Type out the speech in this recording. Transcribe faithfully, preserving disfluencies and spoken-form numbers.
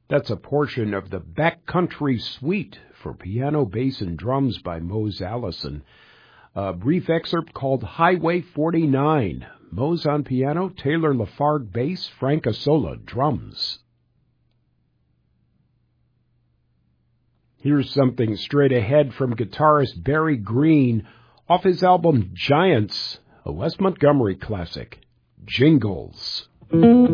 That's a portion of the Backcountry Suite for piano, bass, and drums by Mose Allison. A brief excerpt called Highway forty-nine. Mose on piano, Taylor Lafargue bass, Frank Asola drums. Here's something straight ahead from guitarist Barry Green off his album Giants, a Wes Montgomery classic, Jingles.